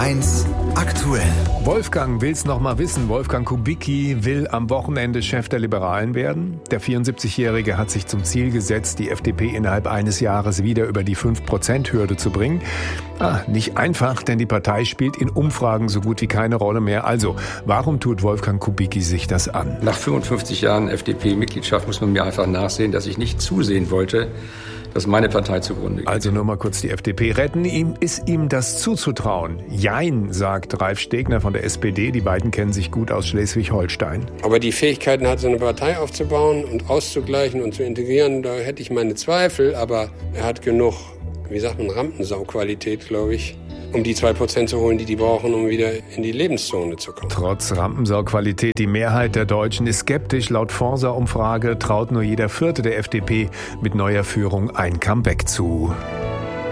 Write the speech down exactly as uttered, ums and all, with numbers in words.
eins aktuell. Wolfgang will's noch mal wissen. Wolfgang Kubicki will am Wochenende Chef der Liberalen werden. Der vierundsiebzigjährige hat sich zum Ziel gesetzt, die F D P innerhalb eines Jahres wieder über die fünf Prozent Hürde zu bringen. Ah, nicht einfach, denn die Partei spielt in Umfragen so gut wie keine Rolle mehr. Also, warum tut Wolfgang Kubicki sich das an? Nach fünfundfünfzig Jahren F D P-Mitgliedschaft muss man mir einfach nachsehen, dass ich nicht zusehen wollte, dass meine Partei zugrunde geht. Also nur mal kurz die F D P retten. Ihm ist ihm das zuzutrauen? Jein, sagt Ralf Stegner von der S P D. Die beiden kennen sich gut aus Schleswig-Holstein. Aber die Fähigkeiten hat, so eine Partei aufzubauen und auszugleichen und zu integrieren, da hätte ich meine Zweifel. Aber er hat genug, wie sagt man, Rampensau-Qualität, glaube ich, um die zwei Prozent zu holen, die die brauchen, um wieder in die Lebenszone zu kommen. Trotz Rampensau-Qualität, die Mehrheit der Deutschen ist skeptisch. Laut Forsa-Umfrage traut nur jeder Vierte der F D P mit neuer Führung ein Comeback zu.